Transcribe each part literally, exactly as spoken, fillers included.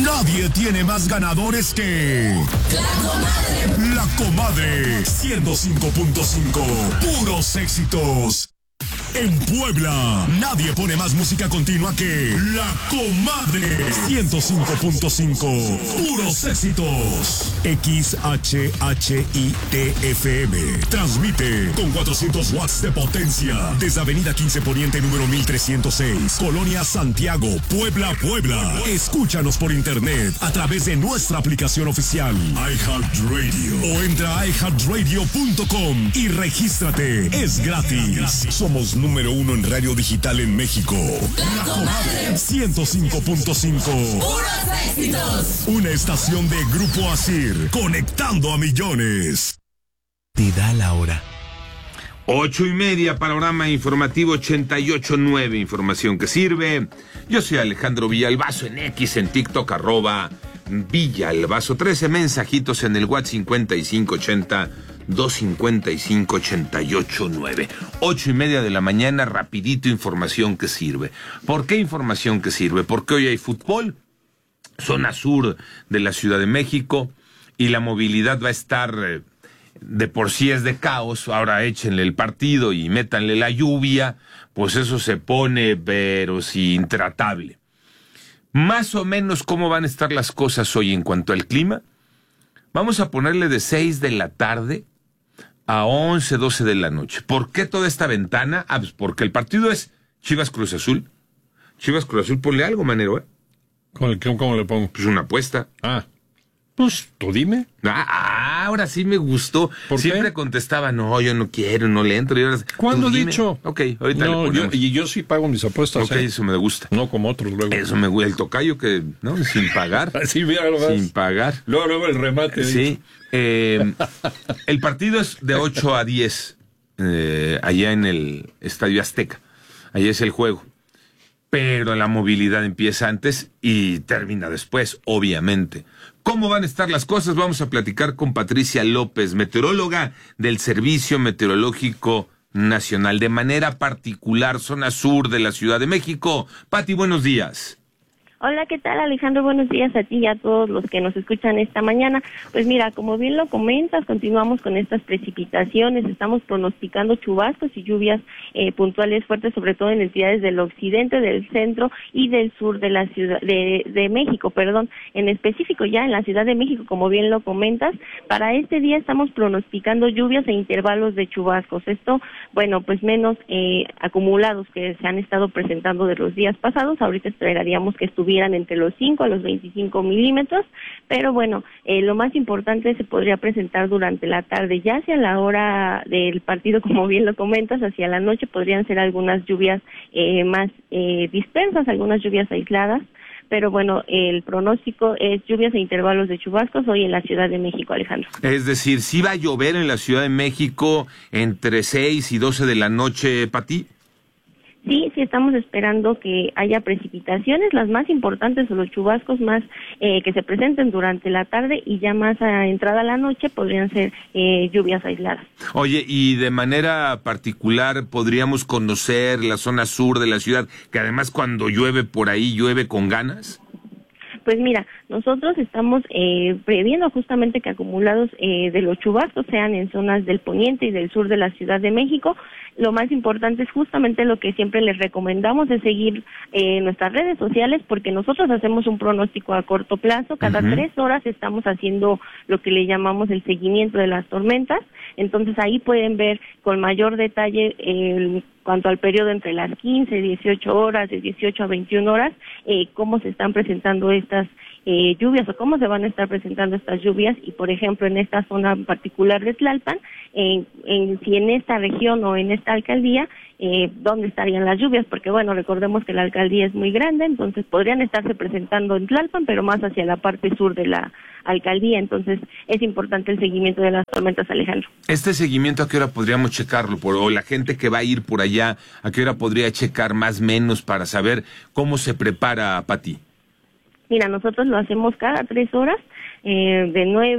Nadie tiene más ganadores que... ¡La Comadre! La Comadre, ciento cinco punto cinco, puros éxitos. En Puebla, nadie pone más música continua que La Comadre, ciento cinco punto cinco, puros éxitos. X H H I T F M transmite con cuatrocientos watts de potencia desde Avenida quince Poniente número mil trescientos seis, Colonia Santiago, Puebla, Puebla. Escúchanos por internet a través de nuestra aplicación oficial iHeartRadio o entra a i heart radio punto com y regístrate. Es gratis. Somos número uno en radio digital en México. La Comadre, ciento cinco punto cinco. ¡Puros éxitos! Una estación de Grupo Asir, conectando a millones. Te da la hora. Ocho y media, panorama informativo ochenta y ocho punto nueve, información que sirve. Yo soy Alejandro Villalbazo en X, en TikTok, arroba Villalbazo. trece mensajitos en el WhatsApp cincuenta y cinco ochenta, dos cincuenta y cinco ochenta y ocho nueve. Ocho y media de la mañana, rapidito, información que sirve. ¿Por qué información que sirve? Porque hoy hay fútbol, zona sur de la Ciudad de México, y la movilidad va a estar, eh, de por sí es de caos. Ahora échenle el partido y métanle la lluvia, pues eso se pone, pero sí, intratable. Más o menos, ¿cómo van a estar las cosas hoy en cuanto al clima? Vamos a ponerle de seis de la tarde a once, doce de la noche. ¿Por qué toda esta ventana? Ah, pues porque el partido es Chivas Cruz Azul. Chivas Cruz Azul, ponle algo, Manero, ¿eh? ¿Cómo, cómo le pongo? Pues una apuesta. Ah, pues tú dime. Ah, ahora sí me gustó. ¿Por Siempre qué? contestaba, no, yo no quiero, no le entro. Y ahora, ¿Cuándo he dime. dicho? Ok, ahorita no, le yo, ponemos. y yo sí pago mis apuestas. Ok, ¿eh? eso me gusta. No como otros luego. Eso me gusta. El tocayo que, ¿no? Sin pagar. Sí, mira, lo Sin pagar. Luego, luego el remate. Sí. Eh, el partido es de ocho a diez, eh, allá en el Estadio Azteca. Ahí es el juego. Pero la movilidad empieza antes y termina después, obviamente. ¿Cómo van a estar las cosas? Vamos a platicar con Patricia López, meteoróloga del Servicio Meteorológico Nacional, de manera particular, zona sur de la Ciudad de México. Pati, buenos días. Hola, ¿qué tal, Alejandro? Buenos días a ti y a todos los que nos escuchan esta mañana. Pues mira, como bien lo comentas, continuamos con estas precipitaciones, estamos pronosticando chubascos y lluvias eh, puntuales fuertes, sobre todo en entidades del occidente, del centro y del sur de la ciudad de, de México, perdón, en específico ya en la Ciudad de México, como bien lo comentas. Para este día estamos pronosticando lluvias e intervalos de chubascos. Esto, bueno, pues menos eh, acumulados que se han estado presentando de los días pasados. Ahorita esperaríamos que estuvieran entre los cinco a los veinticinco milímetros, pero bueno, eh, lo más importante se podría presentar durante la tarde, ya hacia la hora del partido, como bien lo comentas, hacia la noche podrían ser algunas lluvias eh, más eh, dispersas, algunas lluvias aisladas, pero bueno, el pronóstico es lluvias e intervalos de chubascos hoy en la Ciudad de México, Alejandro. Es decir, ¿sí va a llover en la Ciudad de México entre seis y doce de la noche, Pati? Sí, sí estamos esperando que haya precipitaciones, las más importantes o los chubascos más eh, que se presenten durante la tarde, y ya más a entrada a la noche podrían ser eh, lluvias aisladas. Oye, y de manera particular podríamos conocer la zona sur de la ciudad, que además cuando llueve por ahí llueve con ganas. Pues mira, nosotros estamos eh, previendo justamente que acumulados eh, de los chubascos sean en zonas del poniente y del sur de la Ciudad de México. Lo más importante es justamente lo que siempre les recomendamos, es seguir eh, nuestras redes sociales, porque nosotros hacemos un pronóstico a corto plazo. Cada uh-huh. tres horas estamos haciendo lo que le llamamos el seguimiento de las tormentas. Entonces ahí pueden ver con mayor detalle el cuanto al periodo entre las quince, dieciocho horas, de dieciocho a veintiuna horas, eh, cómo se están presentando estas eh, lluvias o cómo se van a estar presentando estas lluvias. Y por ejemplo, en esta zona en particular de Tlalpan, en, en, si en esta región o en esta alcaldía, eh, dónde estarían las lluvias, porque bueno, recordemos que la alcaldía es muy grande, entonces podrían estarse presentando en Tlalpan, pero más hacia la parte sur de la alcaldía. Entonces es importante el seguimiento de las tormentas, Alejandro. ¿Este seguimiento a qué hora podríamos checarlo? Por, o la gente que va a ir por allá, ¿a qué hora podría checar más o menos para saber cómo se prepara, Pati? Mira, nosotros lo hacemos cada tres horas, eh, de nueve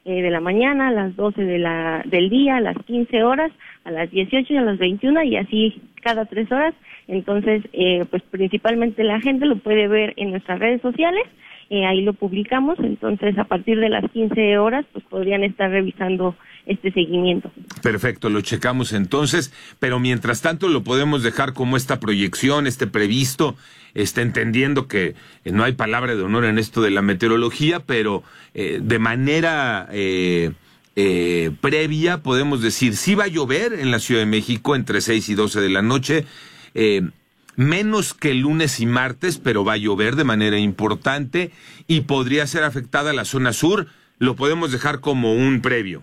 eh, de la mañana, a las doce de la, del día, a las quince horas, a las dieciocho y a las veintiuna, y así cada tres horas. Entonces, eh, pues principalmente la gente lo puede ver en nuestras redes sociales, eh, ahí lo publicamos, entonces a partir de las quince horas, pues podrían estar revisando este seguimiento. Perfecto, lo checamos entonces, pero mientras tanto lo podemos dejar como esta proyección, este previsto, está entendiendo que eh, no hay palabra de honor en esto de la meteorología, pero eh, de manera eh, eh, previa podemos decir, sí va a llover en la Ciudad de México entre seis y doce de la noche, eh, menos que lunes y martes, pero va a llover de manera importante y podría ser afectada la zona sur, lo podemos dejar como un previo.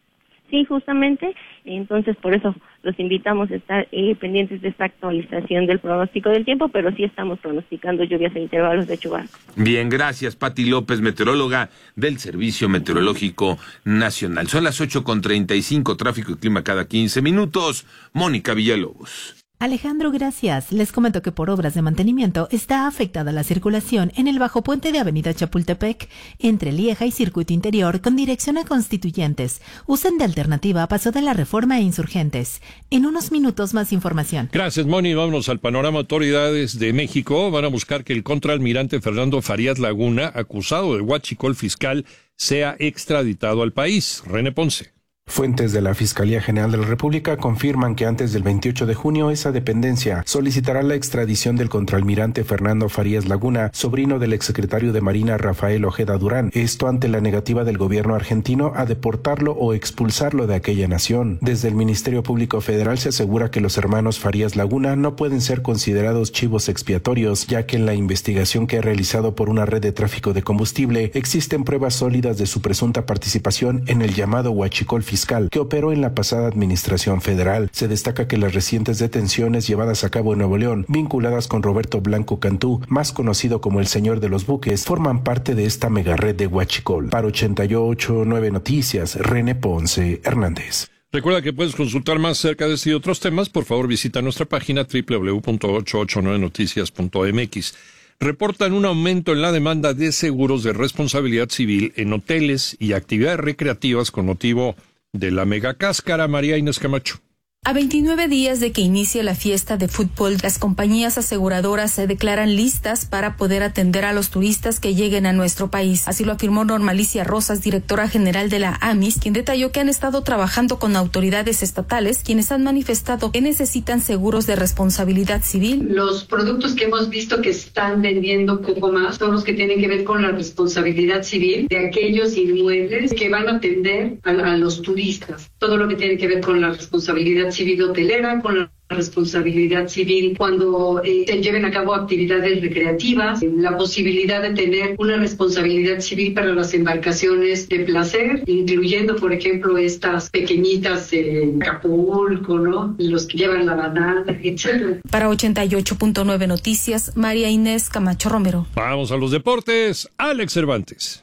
Sí, justamente, entonces por eso los invitamos a estar eh, pendientes de esta actualización del pronóstico del tiempo, pero sí estamos pronosticando lluvias e intervalos de chubascos. Bien, gracias, Pati López, meteoróloga del Servicio Meteorológico Nacional. Son las ocho con treinta y cinco, tráfico y clima cada quince minutos. Mónica Villalobos. Alejandro, gracias. Les comento que por obras de mantenimiento está afectada la circulación en el bajo puente de Avenida Chapultepec entre Lieja y Circuito Interior con dirección a Constituyentes. Usen de alternativa a Paso de la Reforma e Insurgentes. En unos minutos más información. Gracias, Moni. Vámonos al panorama. Autoridades de México van a buscar que el contraalmirante Fernando Farías Laguna, acusado de huachicol fiscal, sea extraditado al país. René Ponce. Fuentes de la Fiscalía General de la República confirman que antes del veintiocho de junio esa dependencia solicitará la extradición del contraalmirante Fernando Farías Laguna, sobrino del exsecretario de Marina Rafael Ojeda Durán, esto ante la negativa del gobierno argentino a deportarlo o expulsarlo de aquella nación. Desde el Ministerio Público Federal se asegura que los hermanos Farías Laguna no pueden ser considerados chivos expiatorios, ya que en la investigación que ha realizado por una red de tráfico de combustible existen pruebas sólidas de su presunta participación en el llamado huachicol fiscal que operó en la pasada administración federal. Se destaca que las recientes detenciones llevadas a cabo en Nuevo León, vinculadas con Roberto Blanco Cantú, más conocido como el Señor de los Buques, forman parte de esta megared de huachicol. Para ochenta y ocho punto nueve Noticias, René Ponce Hernández. Recuerda que puedes consultar más acerca de este y otros temas. Por favor, visita nuestra página doble u doble u doble u punto ochocientos ochenta y nueve noticias punto m x. Reportan un aumento en la demanda de seguros de responsabilidad civil en hoteles y actividades recreativas con motivo de la megacáscara. María Inés Camacho. A veintinueve días de que inicie la fiesta de fútbol, las compañías aseguradoras se declaran listas para poder atender a los turistas que lleguen a nuestro país. Así lo afirmó Normalicia Rosas, directora general de la A M I S, quien detalló que han estado trabajando con autoridades estatales, quienes han manifestado que necesitan seguros de responsabilidad civil. Los productos que hemos visto que están vendiendo un poco más son los que tienen que ver con la responsabilidad civil de aquellos inmuebles que van a atender a, a los turistas. Todo lo que tiene que ver con la responsabilidad civil hotelera, con la responsabilidad civil cuando eh, se lleven a cabo actividades recreativas, la posibilidad de tener una responsabilidad civil para las embarcaciones de placer, incluyendo, por ejemplo, estas pequeñitas en Acapulco, ¿no? Los que llevan la banana, etcétera. Para ochenta y ocho punto nueve Noticias, María Inés Camacho Romero. Vamos a los deportes. Alex Cervantes.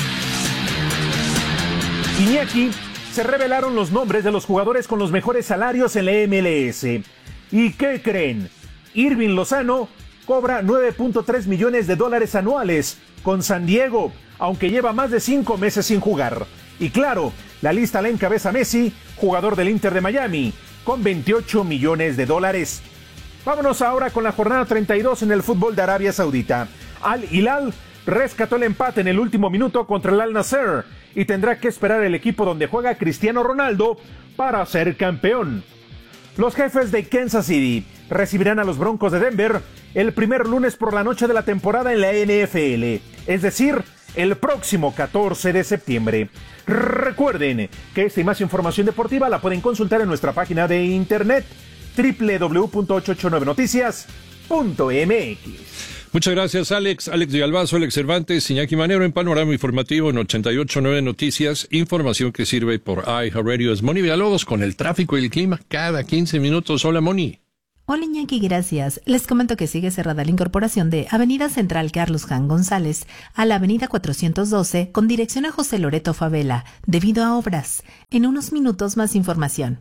Iñaki, se revelaron los nombres de los jugadores con los mejores salarios en la M L S. ¿Y qué creen? Irving Lozano cobra nueve punto tres millones de dólares anuales con San Diego, aunque lleva más de cinco meses sin jugar. Y claro, la lista la encabeza Messi, jugador del Inter de Miami, con veintiocho millones de dólares. Vámonos ahora con la jornada treinta y dos en el fútbol de Arabia Saudita. Al Hilal rescató el empate en el último minuto contra el Al Nassr y tendrá que esperar el equipo donde juega Cristiano Ronaldo para ser campeón. Los jefes de Kansas City recibirán a los Broncos de Denver el primer lunes por la noche de la temporada en la N F L, es decir, el próximo catorce de septiembre. Recuerden que esta y más información deportiva la pueden consultar en nuestra página de internet doble u doble u doble u punto ochocientos ochenta y nueve noticias punto m x. Muchas gracias, Alex. Alex Villalbazo, Alex Cervantes, Iñaki Manero en Panorama Informativo en ochenta y ocho punto nueve Noticias. Información que sirve por iHeartRadio. Es Moni Villalobos con el tráfico y el clima cada quince minutos. Hola, Moni. Hola, Iñaki, gracias. Les comento que sigue cerrada la incorporación de Avenida Central Carlos Jan González a la Avenida cuatrocientos doce con dirección a José Loreto Favela debido a obras. En unos minutos más información.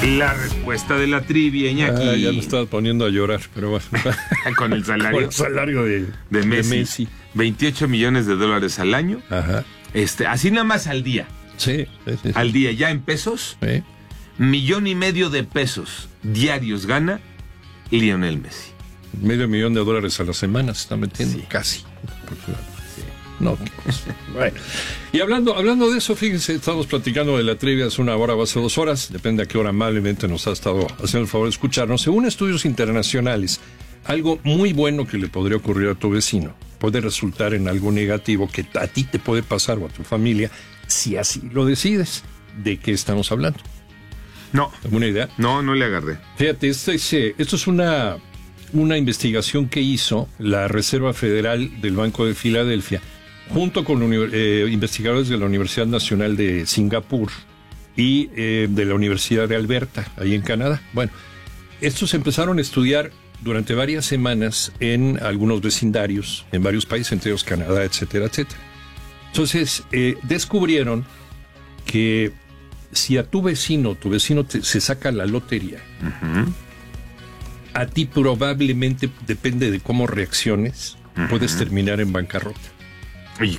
La respuesta de la trivia, Iñaki. Ah, ya me estaba poniendo a llorar, pero bueno. Con el salario. Con el salario de, de, Messi. de Messi. veintiocho millones de dólares al año. Ajá. Este, así nada más al día. Sí, sí, sí. Al día, ya en pesos. Sí. Millón y medio de pesos diarios gana Lionel Messi. Medio millón de dólares a la semana se está metiendo, sí. Casi. Sí. No, qué cosa. Bueno. Y hablando, hablando de eso, fíjense, estamos platicando de la trivia hace una hora o hace dos horas, depende a qué hora amablemente nos ha estado haciendo el favor de escucharnos. Según estudios internacionales, algo muy bueno que le podría ocurrir a tu vecino puede resultar en algo negativo que a ti te puede pasar o a tu familia, si así lo decides. ¿De qué estamos hablando? No. ¿Alguna idea? No, no le agarré. Fíjate, esto es, esto es una, una investigación que hizo la Reserva Federal del Banco de Filadelfia, junto con eh, investigadores de la Universidad Nacional de Singapur y eh, de la Universidad de Alberta, ahí en Canadá. Bueno, estos empezaron a estudiar durante varias semanas en algunos vecindarios, en varios países, entre ellos Canadá, etcétera, etcétera. Entonces, eh, descubrieron que si a tu vecino, tu vecino te, se saca la lotería, uh-huh. a ti probablemente, depende de cómo reacciones, uh-huh. puedes terminar en bancarrota. Y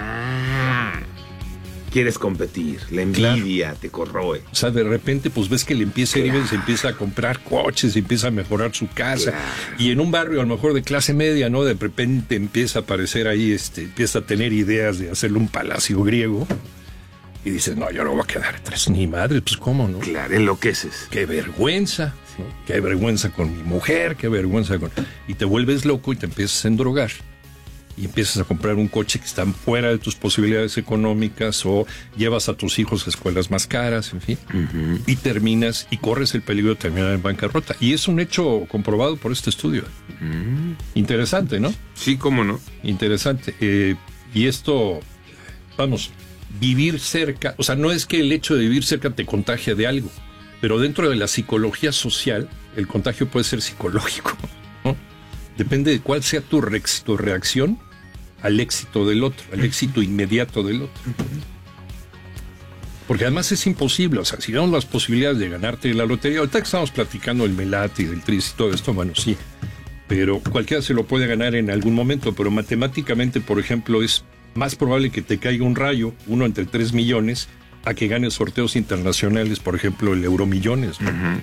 quieres competir, la envidia claro. te corroe. O sea, de repente, pues ves que le empieza claro. a ir, se empieza a comprar coches, empieza a mejorar su casa. Claro. Y en un barrio, a lo mejor de clase media, ¿no? De repente empieza a aparecer ahí, este, empieza a tener ideas de hacerle un palacio griego. Y dices, no, yo no voy a quedar atrás. Ni madre, pues cómo, ¿no? Claro, enloqueces. Qué vergüenza, ¿no? Qué vergüenza con mi mujer, qué vergüenza con... Y te vuelves loco y te empiezas a endrogar. Y empiezas a comprar un coche que está fuera de tus posibilidades económicas, o llevas a tus hijos a escuelas más caras, en fin. Uh-huh. Y terminas, y corres el peligro de terminar en bancarrota. Y es un hecho comprobado por este estudio. Uh-huh. Interesante, ¿no? Sí, cómo no. Interesante. Eh, y esto, vamos... Vivir cerca, o sea, no es que el hecho de vivir cerca te contagie de algo, pero dentro de la psicología social, el contagio puede ser psicológico, ¿no? Depende de cuál sea tu, re- tu reacción al éxito del otro, al éxito inmediato del otro. Porque además es imposible, o sea, si damos las posibilidades de ganarte la lotería, ahorita que estamos platicando del Melate y del Tris y todo esto, bueno, sí, pero cualquiera se lo puede ganar en algún momento, pero matemáticamente, por ejemplo, es más probable que te caiga un rayo, uno entre tres millones, a que ganes sorteos internacionales, por ejemplo, el Euromillones. ¿No? Uh-huh.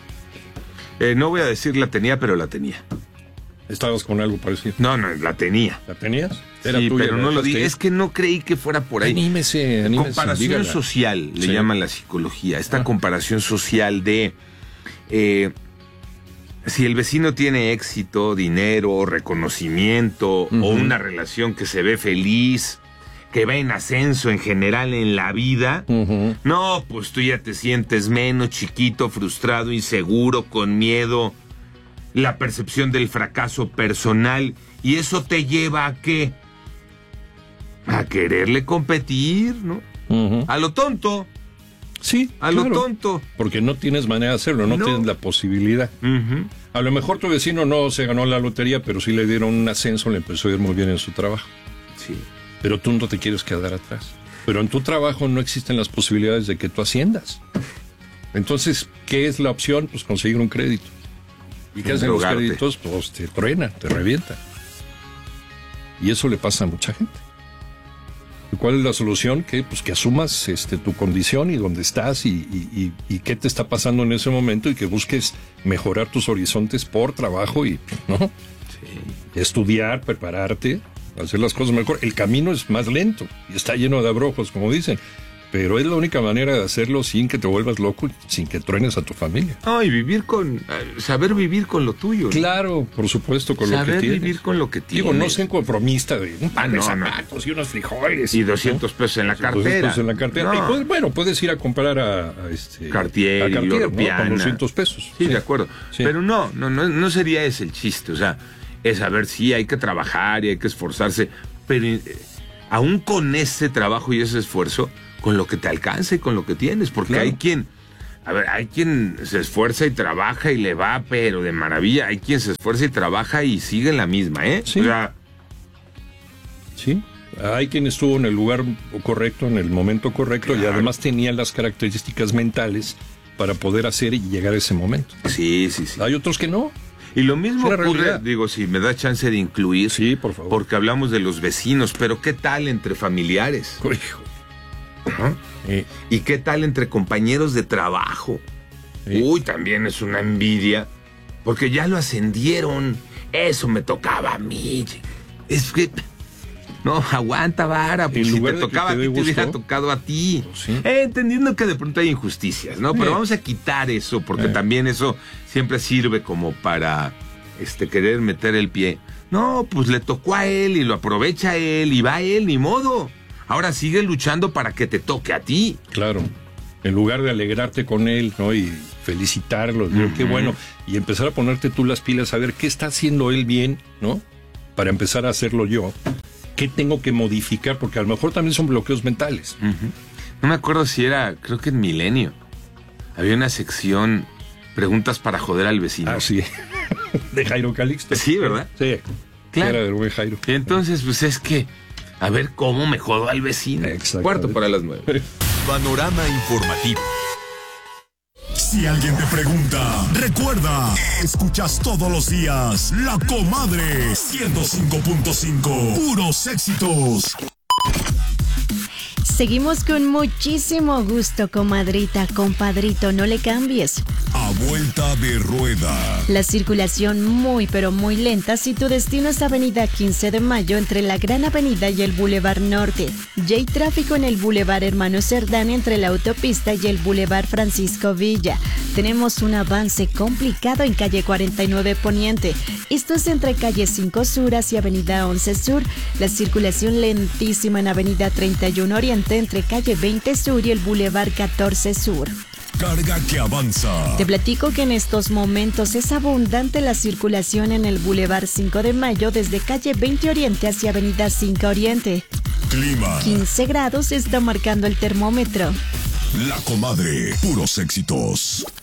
Eh, no voy a decir la tenía, pero la tenía. ¿Estabas con algo parecido? No, no, la tenía. ¿La tenías? ¿Era sí, tuya, pero no lo dije. Es que no creí que fuera por ahí. Anímese, anímese. Comparación dígala. social, le sí. llaman la psicología. Esta ah. comparación social de... Eh, si el vecino tiene éxito, dinero, reconocimiento, uh-huh. o una relación que se ve feliz, que va en ascenso en general en la vida, uh-huh. no, pues tú ya te sientes menos, chiquito, frustrado, inseguro, con miedo, la percepción del fracaso personal, y eso te lleva a ¿qué? A quererle competir, ¿no? Uh-huh. A lo tonto. Sí, a claro, lo tonto. Porque no tienes manera de hacerlo, no, no. tienes la posibilidad. Uh-huh. A lo mejor tu vecino no se ganó la lotería, pero sí le dieron un ascenso, le empezó a ir muy bien en su trabajo. Sí. Pero tú no te quieres quedar atrás. Pero en tu trabajo no existen las posibilidades de que tú asciendas. Entonces, ¿qué es la opción? Pues conseguir un crédito. ¿Y qué hacen los créditos? Pues te truenan, te revientan. Y eso le pasa a mucha gente. ¿Cuál es la solución? Que pues que asumas este, tu condición y dónde estás y, y, y, y qué te está pasando en ese momento, y que busques mejorar tus horizontes por trabajo y, ¿no? Sí. Estudiar, prepararte, hacer las cosas mejor. El camino es más lento y está lleno de abrojos, como dicen, pero es la única manera de hacerlo sin que te vuelvas loco y sin que truenes a tu familia. No, y vivir con, saber vivir con lo tuyo, ¿no? Claro, por supuesto, con saber lo que tienes. Saber vivir con lo que tienes. Digo, no sean conformista de un par ah, de no, zapatos no. y unos frijoles. Y doscientos ¿no? pesos en la cartera. doscientos pesos en la cartera. No. Y pues, bueno, puedes ir a comprar a, a este... Cartier, a Cartier, Europeana. ¿no? Con doscientos pesos. Sí, sí. de acuerdo. Sí. Pero no, no, no, no sería ese el chiste. O sea, es saber si sí, hay que trabajar y hay que esforzarse, pero eh, aún con ese trabajo y ese esfuerzo, con lo que te alcance, con lo que tienes, porque claro. hay quien, a ver, hay quien se esfuerza y trabaja y le va, pero de maravilla, hay quien se esfuerza y trabaja y sigue en la misma, ¿eh? Sí. O sea, sí, hay quien estuvo en el lugar correcto, en el momento correcto, claro. y además tenía las características mentales para poder hacer y llegar a ese momento. Sí, sí, sí. Hay otros que no. Y lo mismo es ocurre, realidad. digo, si me da chance de incluir, sí, por favor, porque hablamos de los vecinos, pero ¿qué tal entre familiares? Hijo. Ajá. Sí. ¿Y qué tal entre compañeros de trabajo? Sí. Uy, también es una envidia, porque ya lo ascendieron. Eso me tocaba a mí. Es que... No, aguanta, vara, pues si te tocaba te a ti, te hubiera tocado a ti. Sí. Eh, entendiendo que de pronto hay injusticias, ¿no? Pero eh. vamos a quitar eso, porque eh. también eso siempre sirve como para este querer meter el pie. No, pues le tocó a él y lo aprovecha él y va a él, ni modo. Ahora sigue luchando para que te toque a ti. Claro. En lugar de alegrarte con él, ¿no? Y felicitarlo, uh-huh. Qué bueno. Y empezar a ponerte tú las pilas, a ver qué está haciendo él bien, ¿no? Para empezar a hacerlo yo. ¿Qué tengo que modificar? Porque a lo mejor también son bloqueos mentales. Uh-huh. No me acuerdo si era, creo que en Milenio, había una sección preguntas para joder al vecino. Ah, sí. De Jairo Calixto. Sí, ¿verdad? Sí. Claro. Era del buen Jairo. Y entonces, pues es que, a ver cómo me jodo al vecino. Cuarto para las nueve. Panorama informativo. Si alguien te pregunta, recuerda, escuchas todos los días La Comadre ciento cinco punto cinco, puros éxitos. Seguimos con muchísimo gusto, comadrita, compadrito, no le cambies. A vuelta de rueda. La circulación muy pero muy lenta si tu destino es Avenida quince de Mayo entre la Gran Avenida y el Boulevard Norte. Ya hay tráfico en el Boulevard Hermano Cerdán entre la autopista y el Boulevard Francisco Villa. Tenemos un avance complicado en calle cuarenta y nueve Poniente. Esto es entre calle cinco Sur hacia Avenida once Sur. La circulación lentísima en Avenida treinta y uno Oriente entre calle veinte Sur y el Boulevard catorce Sur. Carga que avanza. Te platico que en estos momentos es abundante la circulación en el Boulevard cinco de Mayo desde calle veinte Oriente hacia Avenida cinco Oriente. Clima. quince grados está marcando el termómetro. La Comadre, puros éxitos.